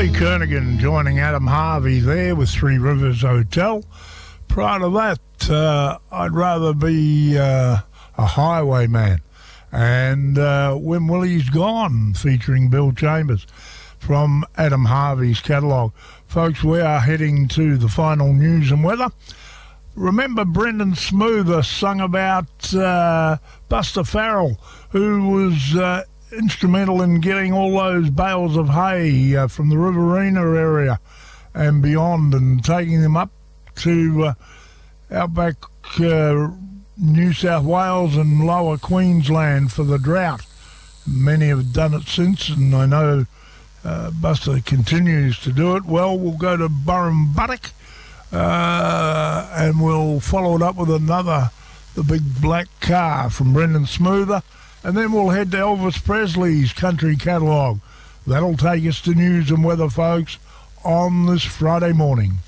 Billy Kernaghan joining Adam Harvey there with Three Rivers Hotel. Prior to that, I'd rather be a highwayman. And When Willie's Gone, featuring Bill Chambers from Adam Harvey's catalogue. Folks, we are heading to the final news and weather. Remember Brendan Smoother sung about Buster Farrell, who was instrumental in getting all those bales of hay from the Riverina area and beyond and taking them up to outback New South Wales and lower Queensland for the drought. Many have done it since, and I know Buster continues to do it. Well, we'll go to Burrumbuttock and we'll follow it up with another, The Big Black Car from Brendan Smoother. And then we'll head to Elvis Presley's country catalogue. That'll take us to news and weather, folks, on this Friday morning.